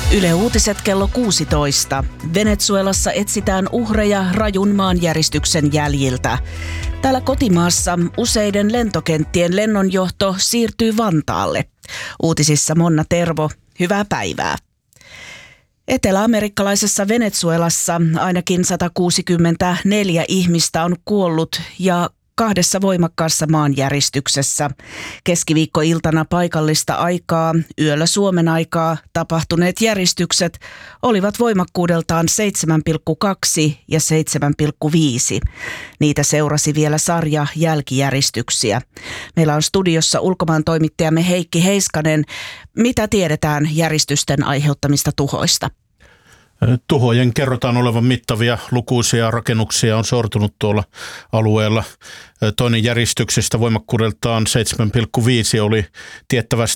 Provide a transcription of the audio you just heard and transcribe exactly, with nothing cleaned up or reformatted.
Yle Uutiset kello kuusitoista. Venezuelassa etsitään uhreja rajun maanjäristyksen jäljiltä. Täällä kotimaassa useiden lentokenttien lennonjohto siirtyy Vantaalle. Uutisissa Monna Tervo, hyvää päivää. Etelä-amerikkalaisessa Venezuelassa ainakin sata kuusikymmentäneljä ihmistä on kuollut ja kahdessa voimakkaassa maanjäristyksessä. Keskiviikkoiltana paikallista aikaa, yöllä Suomen aikaa tapahtuneet järistykset olivat voimakkuudeltaan seitsemän pilkku kaksi ja seitsemän pilkku viisi. Niitä seurasi vielä sarja jälkijäristyksiä. Meillä on studiossa ulkomaan toimittajamme Heikki Heiskanen. Mitä tiedetään järistysten aiheuttamista tuhoista? Tuhojen kerrotaan olevan mittavia, lukuisia rakennuksia on sortunut tuolla alueella. Toinen järistyksestä voimakkuudeltaan seitsemän pilkku viisi oli